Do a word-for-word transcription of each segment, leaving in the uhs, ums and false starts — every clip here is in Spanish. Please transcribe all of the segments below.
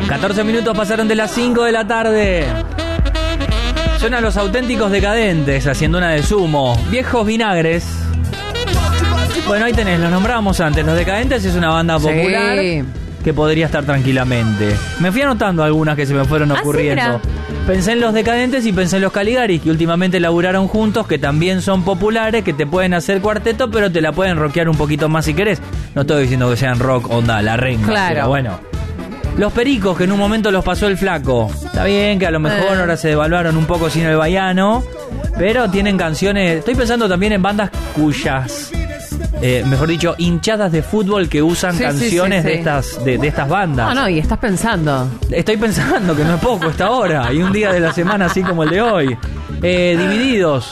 catorce minutos pasaron de las cinco de la tarde. Suenan Los Auténticos Decadentes haciendo una de Sumo. Viejos Vinagres. Bueno, ahí tenés, los nombrábamos antes. Los Decadentes es una banda popular sí. que podría estar tranquilamente. Me fui anotando algunas que se me fueron ocurriendo. ¿Ah, sí, pensé en Los Decadentes y pensé en Los Caligaris, que últimamente laburaron juntos, que también son populares, que te pueden hacer cuarteto, pero te la pueden rockear un poquito más si querés. No estoy diciendo que sean rock onda, la renga. Claro. Pero bueno. Los Pericos, que en un momento los pasó el Flaco. Está bien que a lo mejor eh. ahora se devaluaron un poco sin el Baiano, pero tienen canciones... Estoy pensando también en bandas cuyas... Eh, mejor dicho, hinchadas de fútbol que usan sí, canciones sí, sí, sí. de estas de, de estas bandas. No, no, y estás pensando. Estoy pensando que no es poco esta hora. Y un día de la semana así como el de hoy. Eh, Divididos.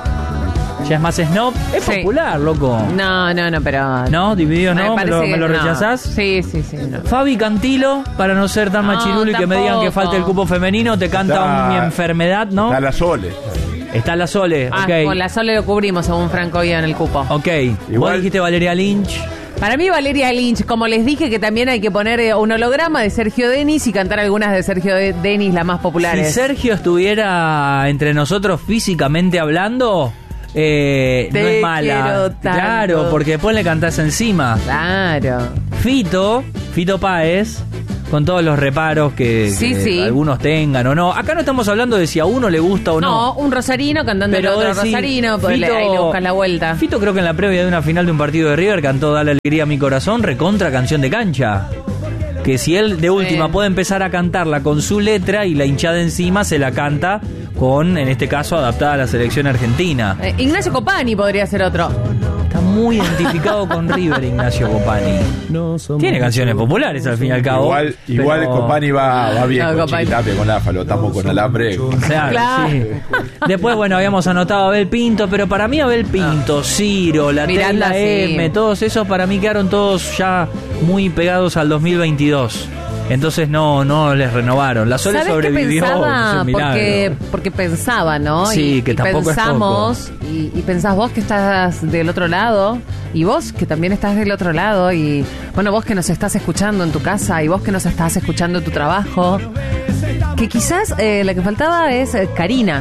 Ya es más snob. Es sí. popular, loco. No, no, no, pero... ¿No? Divididos no, ¿me lo, me lo rechazás? No. Sí, sí, sí. No. Fabi Cantilo, para no ser tan no, machirulo y que me digan que falte el cupo femenino, te canta está, un, Mi Enfermedad, ¿no? Está la Sole. Está la Sole, ah, ok. Con la Sole lo cubrimos según Franco Guía en el cupo. Ok. Igual. Vos dijiste Valeria Lynch. Para mí Valeria Lynch, como les dije que también hay que poner un holograma de Sergio Denis y cantar algunas de Sergio Denis, las más populares. Si Sergio estuviera entre nosotros físicamente hablando, eh, no es mala. Claro, porque después le cantás encima. Claro. Fito, Fito Páez, con todos los reparos que, sí, que sí. algunos tengan o no. Acá no estamos hablando de si a uno le gusta o no. No, un rosarino cantando el otro decir, rosarino, pues Fito, ahí le buscas la vuelta. Fito creo que en la previa de una final de un partido de River cantó Dale alegría a mi corazón, recontra canción de cancha. Que si él de última sí. puede empezar a cantarla con su letra y la hinchada encima se la canta con, en este caso, adaptada a la selección argentina. Eh, Ignacio Copani podría ser otro. Está muy identificado con River, Ignacio Copani. Tiene canciones populares al fin y al cabo. Igual, pero... igual Copani va, va bien no, con Chiquitapia, con AFA, lo estamos con alambre. Claro, claro. Sí. Después, bueno, habíamos anotado a Abel Pinto, pero para mí Abel Pinto, Ciro, la Miranda, Tela M, sí. todos esos para mí quedaron todos ya muy pegados al dos mil veintidós. Entonces no no les renovaron. La Sole sobrevivió. ¿Sabes qué pensaba? Porque, porque pensaba, ¿no? Sí, y, que y tampoco pensamos, es poco. Y, y pensás vos que estás del otro lado, y vos que también estás del otro lado, y bueno, vos que nos estás escuchando en tu casa, y vos que nos estás escuchando en tu trabajo, que quizás eh, la que faltaba es eh, Karina.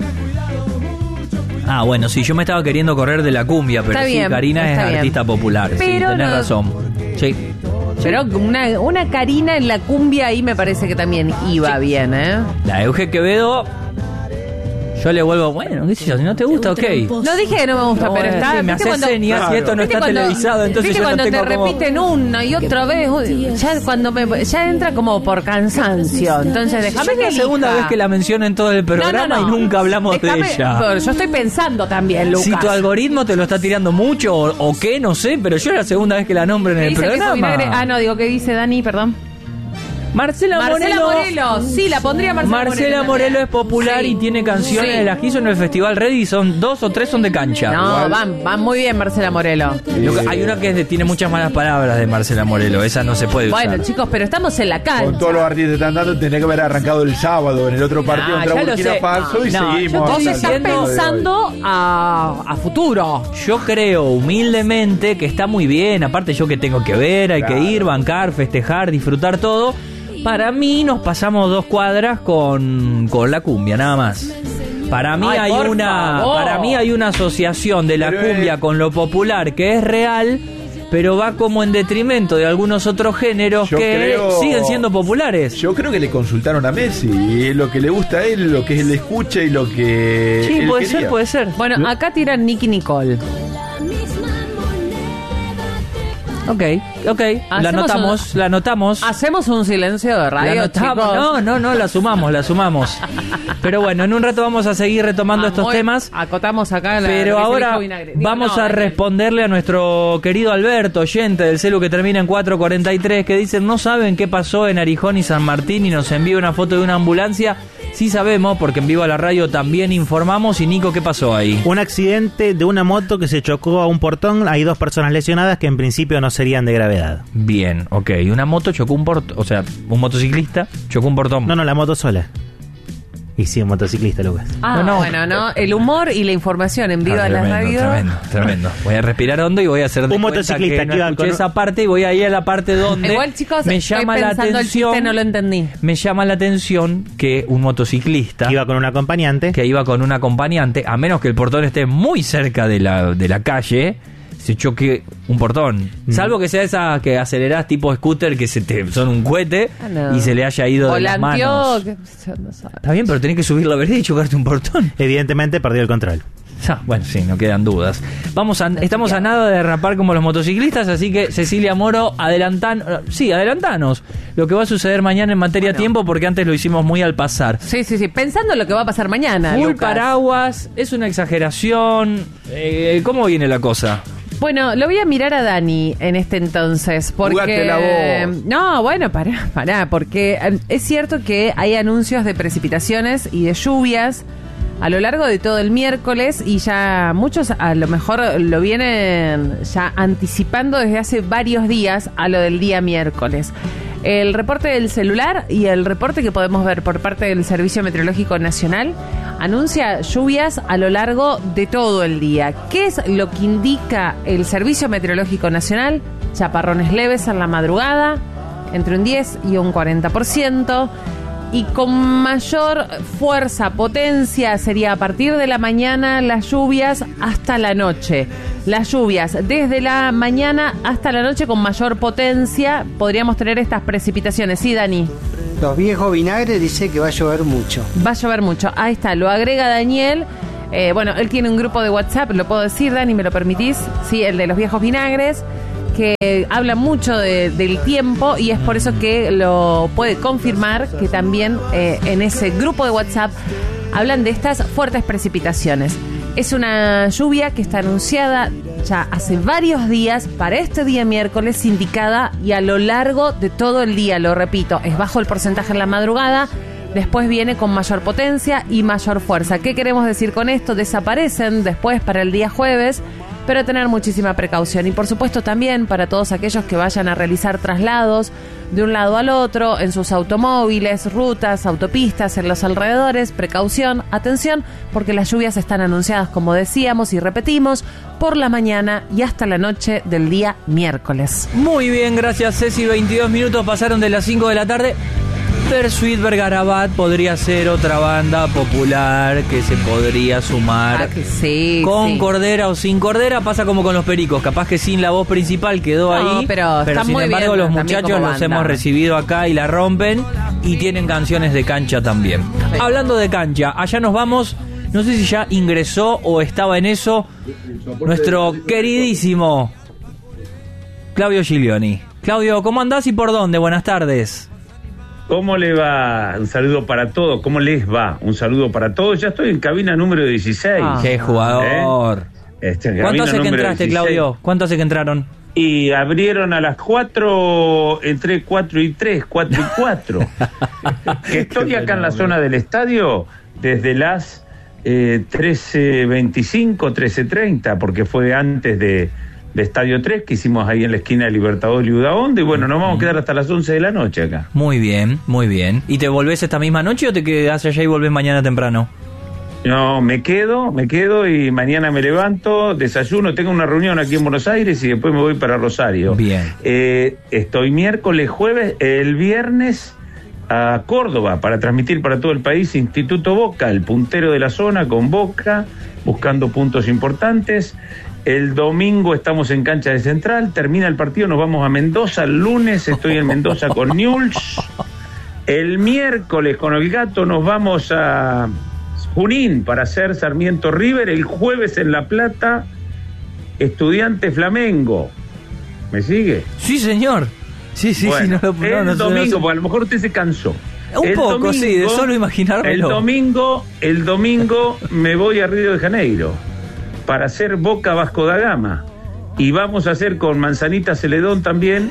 Ah, bueno, sí, yo me estaba queriendo correr de la cumbia, pero está sí, bien, Karina es bien. artista popular. Pero sí, tenés no... razón. Sí. Pero una, una Karina en la cumbia ahí me parece que también iba sí. bien, ¿eh? La Euge Quevedo, yo le vuelvo, bueno, qué sé yo, si no te gusta, ok. No dije que no me gusta, no, pero está... Sí, me hace señas claro. y esto no está cuando, televisado, entonces yo cuando no tengo te como... repiten una y otra vez, ya cuando me, ya entra como por cansancio, entonces déjame que es la segunda vez que la menciono en todo el programa no, no, no. y nunca hablamos déjame, de ella. Yo estoy pensando también, Lucas. Si tu algoritmo te lo está tirando mucho o, o qué, no sé, pero yo es la segunda vez que la nombro en el programa. Ah, no, digo, ¿qué dice Dani? Perdón. Marcela, Marcela Morelo. Morelo, sí, la pondría Marcela, Marcela Morelo. Morelo es popular sí. y tiene canciones, sí. las hizo en el Festival Red y son dos o tres son de cancha. No, Igual. van van muy bien Marcela Morelo. Sí. Hay una que es de, tiene muchas malas palabras de Marcela Morelo, esa no se puede usar. Bueno, chicos, pero estamos en la cancha. Con todos los artistas que están dando, tenía que haber arrancado el sábado en el otro partido contra no, Burkina Faso no, y no, seguimos. Vos estás pensando a, a futuro. Yo creo humildemente que está muy bien, aparte yo que tengo que ver, hay claro. que ir, bancar, festejar, disfrutar todo. Para mí nos pasamos dos cuadras con, con la cumbia, nada más. Para mí Ay, hay una favor. para mí hay una asociación de la pero cumbia es... con lo popular que es real, pero va como en detrimento de algunos otros géneros yo que creo, siguen siendo populares. Yo creo que le consultaron a Messi y lo que le gusta a él, lo que él escucha y lo que Sí, él puede quería. ser, puede ser. Bueno, acá tiran Nicky Nicole. Ok, ok, la anotamos, un, la anotamos. Hacemos un silencio de radio, chicos. No, no, no, la sumamos, la sumamos. Pero bueno, en un rato vamos a seguir retomando ah, estos muy, temas. Acotamos acá la Pero ahora Digo, vamos no, a responderle a nuestro querido Alberto, oyente del celu que termina en cuatro cuarenta y tres, que dice, no saben qué pasó en Arijón y San Martín y nos envía una foto de una ambulancia. Sí sabemos, porque en Viva la Radio también informamos. Y Nico, ¿qué pasó ahí? Un accidente de una moto que se chocó a un portón. Hay dos personas lesionadas que en principio no serían de gravedad. Bien, ok. Una moto chocó un portón, o sea, un motociclista chocó un portón. No, no, la moto sola. Y sí, un motociclista, Lucas. Ah, No, no. bueno, ¿no? El humor y la información en vivo Ah, de la tremendo, radio. tremendo, tremendo. Voy a respirar hondo y voy a hacer de Un cuenta motociclista que no que iba escuché con- esa parte y voy a ir a la parte donde Igual, chicos, me estoy llama la pensando el chiste, atención. no lo entendí. Me llama la atención que un motociclista Iba con un acompañante. que iba con un acompañante, a menos que el portón esté muy cerca de la, de la calle, se choque un portón. Mm. Salvo que sea esa que acelerás tipo scooter, que se te son un cohete Ah, no. y se le haya ido de las Volanteó, manos. que- no sabe. Está bien, pero tenés que subir la vereda y chocarte un portón. Evidentemente perdió el control. Ah, bueno, sí, no quedan dudas. Vamos a, estamos a nada de derrapar como los motociclistas, así que Cecilia Moro, adelantan, sí, adelantanos lo que va a suceder mañana en materia Bueno. tiempo, porque antes lo hicimos muy al pasar. Sí, sí, sí. Pensando en lo que va a pasar mañana. Full Lucas. paraguas, es una exageración. Eh, ¿Cómo viene la cosa? Bueno, lo voy a mirar a Dani en este entonces, porque... Jugátela vos. No, bueno, pará, pará, porque eh, es cierto que hay anuncios de precipitaciones y de lluvias a lo largo de todo el miércoles y ya muchos a lo mejor lo vienen ya anticipando desde hace varios días a lo del día miércoles. El reporte del celular y el reporte que podemos ver por parte del Servicio Meteorológico Nacional anuncia lluvias a lo largo de todo el día. ¿Qué es lo que indica el Servicio Meteorológico Nacional? Chaparrones leves en la madrugada, entre un diez y un cuarenta por ciento. Y con mayor fuerza, potencia, sería a partir de la mañana las lluvias hasta la noche. Las lluvias desde la mañana hasta la noche con mayor potencia, podríamos tener estas precipitaciones. Sí, Dani, Los viejos vinagres dice que va a llover mucho. va a llover mucho. Ahí está, lo agrega Daniel. Eh, bueno, él tiene un grupo de WhatsApp, lo puedo decir, Dani, ¿me lo permitís? Sí, el de los viejos vinagres, que habla mucho de- del tiempo y es por eso que lo puede confirmar que también eh, en ese grupo de WhatsApp hablan de estas fuertes precipitaciones. Es una lluvia que está anunciada ya hace varios días para este día miércoles, indicada y a lo largo de todo el día, lo repito, es bajo el porcentaje en la madrugada. Después viene con mayor potencia y mayor fuerza. ¿Qué queremos decir con esto? Desaparecen después para el día jueves, pero tener muchísima precaución. Y por supuesto también para todos aquellos que vayan a realizar traslados de un lado al otro, en sus automóviles, rutas, autopistas, en los alrededores, precaución, atención, porque las lluvias están anunciadas, como decíamos y repetimos, por la mañana y hasta la noche del día miércoles. Muy bien, gracias Ceci. veintidós minutos pasaron de las cinco de la tarde. Persuit Vergarabat podría ser otra banda popular que se podría sumar. Ah, que sí, Con sí. cordera o sin cordera, pasa como con los Pericos, capaz que sin la voz principal quedó No, ahí, pero están sin muy embargo bien los también muchachos como los banda. hemos recibido acá y la rompen y tienen canciones de cancha también. Hablando de cancha, allá nos vamos, no sé si ya ingresó o estaba en eso nuestro queridísimo Claudio Giglioni. Claudio, ¿cómo andás y por dónde? Buenas tardes. ¿Cómo le va? Un saludo para todos. ¿Cómo les va? Un saludo para todos. Ya estoy en cabina número dieciséis. Ah. Qué jugador. Este, en ¿Cuánto cabina hace que número entraste, dieciséis. Claudio? ¿Cuánto hace que entraron? Y abrieron a las cuatro, entre cuatro y tres, cuatro y cuatro. Que estoy acá en la zona del estadio desde las eh, trece veinticinco, trece treinta, porque fue antes de, de Estadio tres, que hicimos ahí en la esquina de Libertador y Udaondo, y bueno, nos vamos a quedar hasta las once de la noche acá. Muy bien, muy bien. ¿Y te volvés esta misma noche o te quedás allá y volvés mañana temprano? No, me quedo, me quedo y mañana me levanto, desayuno, tengo una reunión aquí en Buenos Aires y después me voy para Rosario. Bien. Eh, estoy miércoles, jueves, el viernes a Córdoba para transmitir para todo el país Instituto Boca, el puntero de la zona con Boca, buscando puntos importantes. El domingo estamos en cancha de Central, termina el partido, nos vamos a Mendoza. El lunes estoy en Mendoza con Newell's. El miércoles con el Gato nos vamos a Junín para hacer Sarmiento River. El jueves en La Plata, Estudiante Flamengo. ¿Me sigue? Sí, señor. Sí, sí, Bueno, sí. No, no, el no, no, domingo, no, porque a lo mejor usted se cansó. Un El poco, sí, de solo El imaginármelo. domingo, el domingo me voy a Río de Janeiro para hacer Boca Vasco da Gama. Y vamos a hacer con Manzanita Celedón también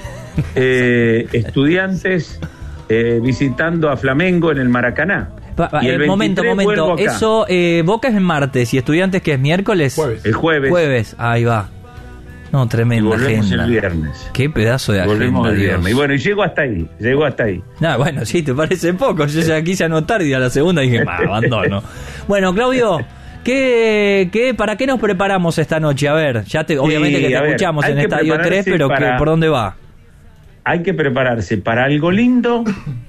eh, estudiantes eh, visitando a Flamengo en el Maracaná. Pa- pa- Y el eh, momento, veintitrés vuelvo momento. acá. Eso, eh, Boca es en martes y Estudiantes que es miércoles. Jueves. El jueves. Jueves, ahí va. No, tremenda y volvemos agenda. el viernes. Qué pedazo de agenda. Volvemos el Dios. viernes. Y bueno, y llego hasta ahí, llego hasta ahí. No, bueno, sí, te parece poco. Yo ya quise anotar y a la segunda dije, "Bah, abandono". Bueno, Claudio, ¿qué, qué, ¿para qué nos preparamos esta noche? A ver, ya te, obviamente Sí, que te a ver, escuchamos hay en que Estadio tres, prepararse pero para- ¿qué, ¿por dónde va? Hay que prepararse para algo lindo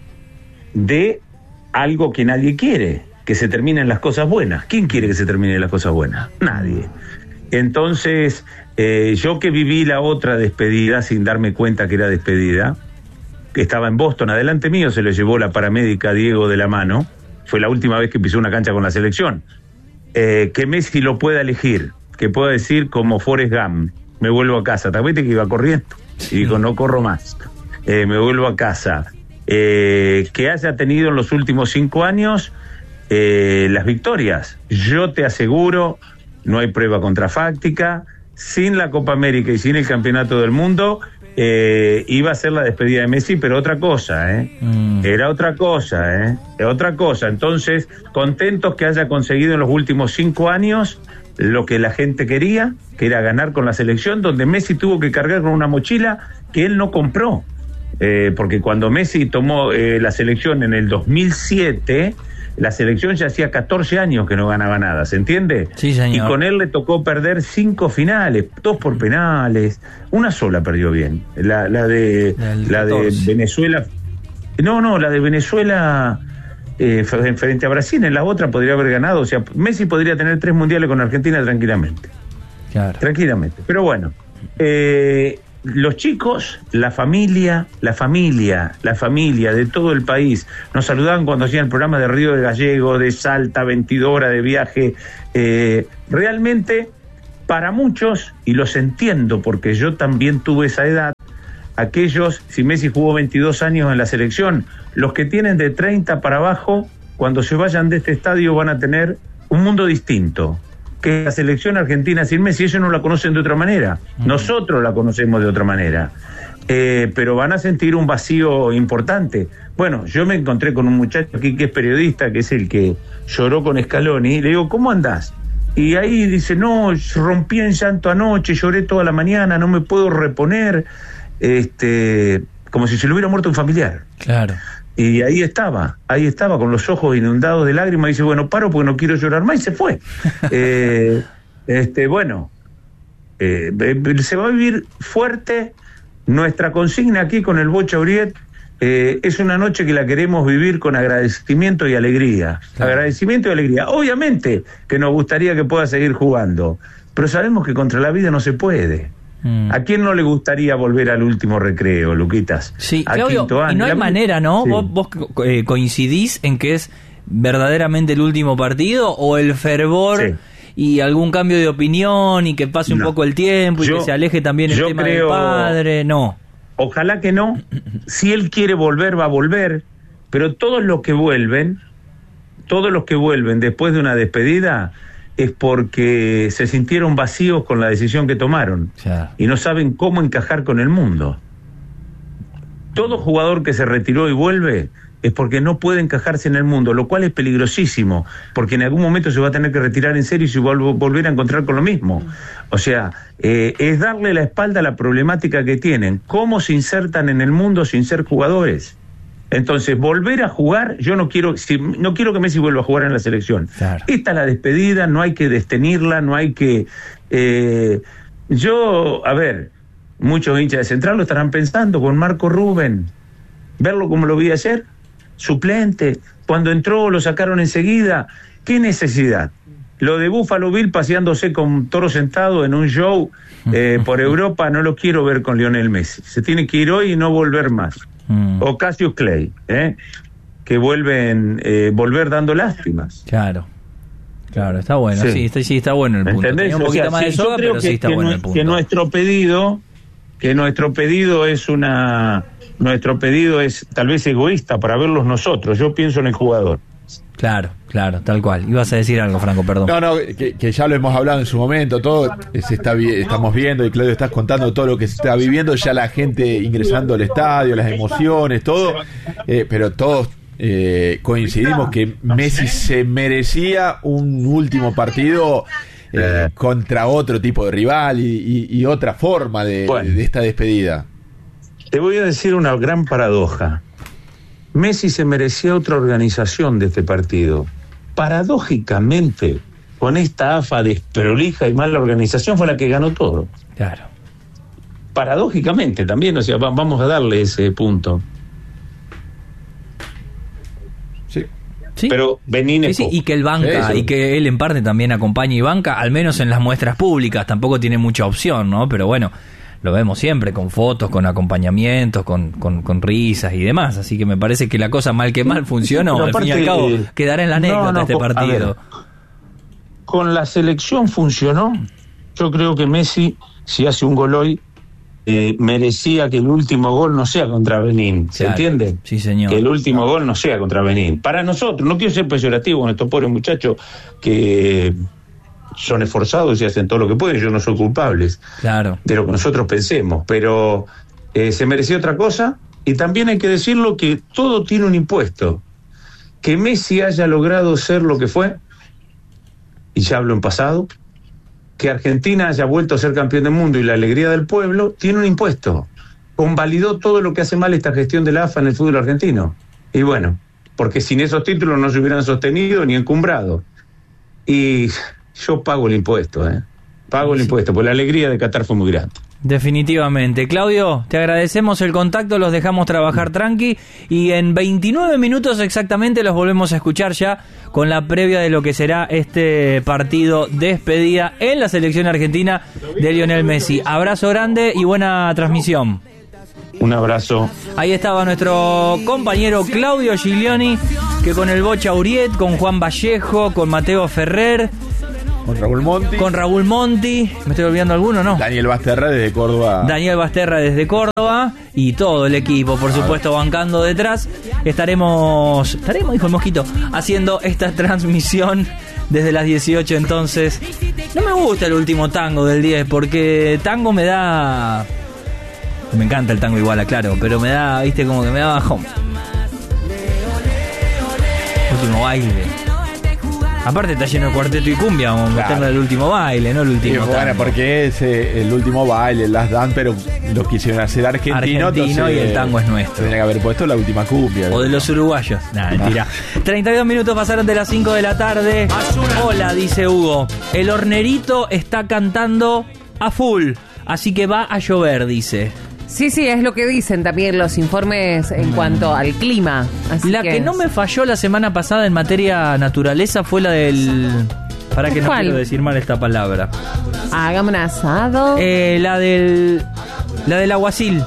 de algo que nadie quiere, que se terminen las cosas buenas. ¿Quién quiere que se terminen las cosas buenas? Nadie. Entonces, eh, yo que viví la otra despedida sin darme cuenta que era despedida, que estaba en Boston, adelante mío se lo llevó la paramédica Diego de la mano, fue la última vez que pisó una cancha con la selección, eh, que Messi lo pueda elegir, que pueda decir como Forrest Gump, me vuelvo a casa. ¿Te acuerdas que iba corriendo? Y dijo, no corro más, eh, me vuelvo a casa. Eh, que haya tenido en los últimos cinco años eh, las victorias. Yo te aseguro, no hay prueba contrafáctica, sin la Copa América y sin el Campeonato del Mundo, eh, iba a ser la despedida de Messi, pero otra cosa, ¿eh? Mm. Era otra cosa, ¿eh? Era otra cosa. Entonces, contentos que haya conseguido en los últimos cinco años lo que la gente quería, que era ganar con la selección, donde Messi tuvo que cargar con una mochila que él no compró. Eh, porque cuando Messi tomó eh, la selección en el dos mil siete, la selección ya hacía catorce años que no ganaba nada, ¿se entiende? Sí, señor. Y con él le tocó perder cinco finales, dos por penales, una sola perdió bien, la, la de Del la de catorce. Venezuela, no, no, la de Venezuela eh, frente a Brasil, en la otra podría haber ganado, o sea, Messi podría tener tres mundiales con Argentina tranquilamente, Claro. tranquilamente, pero bueno, eh, los chicos, la familia, la familia, la familia de todo el país, nos saludaban cuando hacían el programa de Río de Gallego, de Salta, veintidós horas de viaje. Eh, realmente, para muchos, y los entiendo porque yo también tuve esa edad, aquellos, si Messi jugó veintidós años en la selección, los que tienen de treinta para abajo, cuando se vayan de este estadio van a tener un mundo distinto. Que la selección argentina sin Messi, ellos no la conocen de otra manera, nosotros la conocemos de otra manera, eh, pero van a sentir un vacío importante. Bueno, yo me encontré con un muchacho aquí que es periodista, que es el que lloró con Scaloni, y le digo, ¿cómo andás? Y ahí dice, no, rompí en llanto anoche, lloré toda la mañana, no me puedo reponer, este, como si se le hubiera muerto un familiar. Claro. Y ahí estaba, ahí estaba con los ojos inundados de lágrimas y dice, bueno, paro porque no quiero llorar más, y se fue. eh, este, bueno, eh, se va a vivir fuerte. Nuestra consigna aquí con el Bocha Uriet eh, es una noche que la queremos vivir con agradecimiento y alegría. Claro. Agradecimiento y alegría. Obviamente que nos gustaría que pueda seguir jugando, pero sabemos que contra la vida no se puede. Mm. ¿A quién no le gustaría volver al último recreo, Luquitas? Sí, A Claudio, quinto año. y no hay La- manera, ¿no? Sí. ¿Vos, vos eh, coincidís en que es verdaderamente el último partido o el fervor Sí. y algún cambio de opinión y que pase un No. poco el tiempo y Yo- que se aleje también el yo tema creo- del padre? No. Ojalá que no. Si él quiere volver, va a volver. Pero todos los que vuelven, todos los que vuelven después de una despedida, es porque se sintieron vacíos con la decisión que tomaron Claro. y no saben cómo encajar con el mundo. Todo jugador que se retiró y vuelve es porque no puede encajarse en el mundo, lo cual es peligrosísimo, porque en algún momento se va a tener que retirar en serio y se va a volver a encontrar con lo mismo. O sea, eh, es darle la espalda a la problemática que tienen, cómo se insertan en el mundo sin ser jugadores. Entonces, volver a jugar, yo no quiero, si, no quiero que Messi vuelva a jugar en la selección. Claro. Esta es la despedida, no hay que destenirla, no hay que... Eh, yo, a ver, muchos hinchas de Central lo estarán pensando con Marco Rubén, verlo como lo vi ayer, suplente, cuando entró lo sacaron enseguida, ¿qué necesidad? Lo de Buffalo Bill paseándose con Toro Sentado en un show eh, por Europa, no lo quiero ver con Lionel Messi, se tiene que ir hoy y no volver más. Mm. O Cassius Clay, ¿eh? que vuelven, eh, volver dando lástimas. Claro. Claro, está bueno. Sí, Sí. está, sí, está bueno el punto. ¿Entendés? Tenía un O poquito sea, más sí, de yo soga, creo pero sí que, está que bueno nue- el punto. que nuestro pedido, que nuestro pedido es una, nuestro pedido es tal vez egoísta para verlos nosotros. Yo pienso en el jugador. Claro, claro, tal cual. Ibas a decir algo, Franco, perdón. No, no, que, que ya lo hemos hablado en su momento, todo eh, se está vi- estamos viendo y Claudio estás contando todo lo que se está viviendo, ya la gente ingresando al estadio, las emociones, todo, eh, pero todos eh, coincidimos que Messi se merecía un último partido eh, Eh. contra otro tipo de rival y, y- y otra forma de, Bueno. de esta despedida. Te voy a decir una gran paradoja. Messi se merecía otra organización de este partido. Paradójicamente, con esta afa desprolija y mala organización fue la que ganó todo. Claro. Paradójicamente también, o sea, va- vamos a darle ese punto. Sí. ¿Sí? Pero Benín Sí, es sí, poco. y que él banca, Eso. y que él en parte también acompaña y banca, al menos en las muestras públicas, tampoco tiene mucha opción, ¿no? Pero bueno, lo vemos siempre con fotos, con acompañamientos, con, con, con risas y demás, así que me parece que la cosa mal que mal funcionó, Pero al fin y al aparte, cabo eh, quedará en la anécdota no, no, este con- a partido. ver, con la selección funcionó. Yo creo que Messi, si hace un gol hoy, eh, merecía que el último gol no sea contra Benín. ¿Se Claro. entiende? Sí, señor. Que el último gol no sea contra Benín. Para nosotros, no quiero ser peyorativo con estos pobres muchachos que son esforzados y hacen todo lo que pueden. Yo no soy culpables Claro. de lo que nosotros pensemos, pero eh, se merecía otra cosa. Y también hay que decirlo que todo tiene un impuesto. Que Messi haya logrado ser lo que fue, y ya hablo en pasado, que Argentina haya vuelto a ser campeón del mundo y la alegría del pueblo, tiene un impuesto. Convalidó todo lo que hace mal esta gestión de la A F A en el fútbol argentino. Y bueno, porque sin esos títulos no se hubieran sostenido ni encumbrado. Y yo pago el impuesto, ¿eh? Pago el impuesto, porque la alegría de Qatar fue muy grande. Definitivamente. Claudio, te agradecemos el contacto, los dejamos trabajar tranqui y en veintinueve minutos exactamente los volvemos a escuchar ya con la previa de lo que será este partido despedida en la selección argentina de Lionel Messi. Abrazo grande y buena transmisión. Un abrazo. Ahí estaba nuestro compañero Claudio Giglioni, que con el Bocha Uriet, con Juan Vallejo, con Mateo Ferrer, Con Raúl Monti. con Raúl Monti, ¿me estoy olvidando alguno, no? Daniel Basterra desde Córdoba. Daniel Basterra desde Córdoba y todo el equipo, por supuesto, bancando detrás. Estaremos, estaremos, dijo el mosquito, haciendo esta transmisión desde las dieciocho. Entonces, no me gusta el último tango del diez, porque tango me da... Me encanta el tango igual, claro, pero me da, viste, como que me da bajón. Último baile. Aparte está lleno de cuarteto y cumbia, vamos a Claro. meterle el último baile, no el Sí, último bueno, tango. porque es eh, el último baile, el Last Dance, pero lo quisieron hacer argentino. Argentino entonces, y el tango es nuestro. Tenía que haber puesto la última cumbia. O de los uruguayos. Nah, mentira. treinta y dos minutos pasaron de las cinco de la tarde. Hola, dice Hugo. El hornerito está cantando a full. Así que va a llover, dice. Sí, sí, es lo que dicen también los informes en cuanto al clima. Así La que no me falló la semana pasada en materia naturaleza fue la del... Para que no ¿Cuál? quiero decir mal esta palabra. Hagamos un asado. Eh, la del... La del aguacil.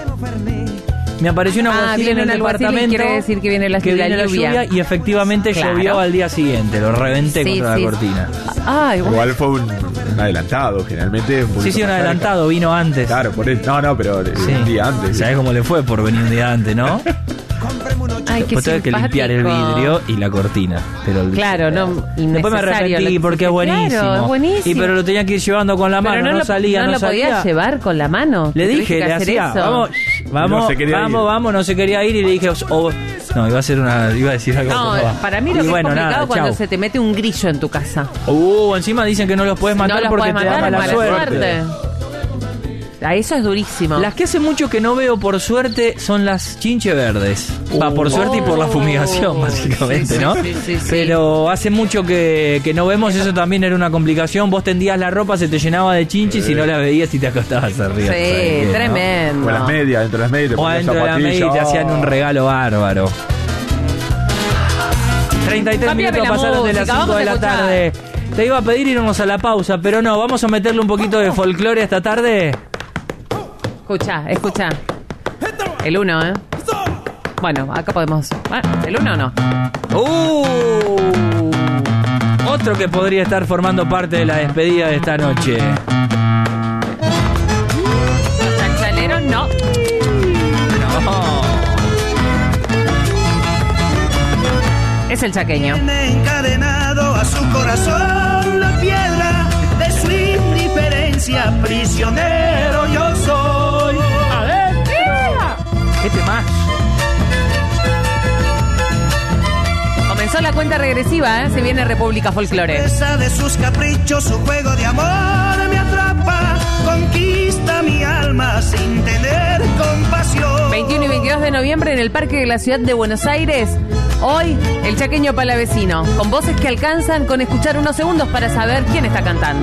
Me apareció un Ah, aguacil viene en el un aguacil y departamento. quiere decir que viene la- que la viene lluvia. y efectivamente Claro. llovió al día siguiente. Lo reventé Sí, contra sí. la cortina. Ay, bueno. Igual fue un, un adelantado, generalmente. Un Sí, poquito sí, un más cerca. adelantado, vino antes. Claro, por eso. No, no, pero eh, Sí. un día antes. ¿Sabés cómo le fue por venir un día antes, no? Ay, qué Después tuve que limpiar el simpático. vidrio y la cortina. Pero el- Claro, no, Después me innecesario arrepentí lo que porque es hiciste. buenísimo. Claro, es buenísimo. Y pero lo tenía que ir llevando con la mano, Pero no, lo, salía, no no, lo salía. podías llevar con la mano. Le Tuviste dije, que le hacer hacía, eso. vamos, vamos, No se quería vamos, ir. vamos, no se quería ir y le dije, o- no, iba a ser una, iba a decir algo. No, que va. para mí lo Y que bueno, es complicado nada, cuando chau. se te mete un grillo en tu casa. Uh, encima dicen que no los puedes matar no los porque puedes te da matar, mala, mala suerte. suerte. A eso es durísimo. Las que hace mucho que no veo, por suerte, son las chinche verdes. Va, por suerte y por la fumigación, Oh, básicamente, sí, ¿no? sí, sí, sí. Pero hace mucho que, que no vemos, eso también era una complicación. Vos tendías la ropa, se te llenaba de chinches y no la veías y te acostabas arriba. Sí, ¿sabes qué, no? tremendo. O en las medias, dentro de las medias. te O ponías adentro de la zapatillas. media y te hacían un Oh. regalo bárbaro. treinta y tres Cámbiame minutos la pasaron de las música, cinco vamos de a la escuchar. tarde. Te iba a pedir irnos a la pausa, pero no, vamos a meterle un poquito de folclore esta tarde. Escucha, escucha. El uno, ¿eh? Bueno, acá podemos... Bueno, el uno no. Uh, otro que podría estar formando parte de la despedida de esta noche. Los chanchaleros no. No. Es el chaqueño. Tiene encadenado a su corazón la piedra de su indiferencia, prisionero yo soy. A ver, ¿qué temas? Comenzó la cuenta cuenta regresiva, ¿eh? Se viene República Folclore. Esa de sus caprichos, su juego de amor me atrapa, conquista mi alma sin tener compasión. veintiuno y veintidós de noviembre en el Parque de la Ciudad de Buenos Aires. Hoy, el Chaqueño Palavecino, con voces que alcanzan con escuchar unos segundos para saber quién está cantando.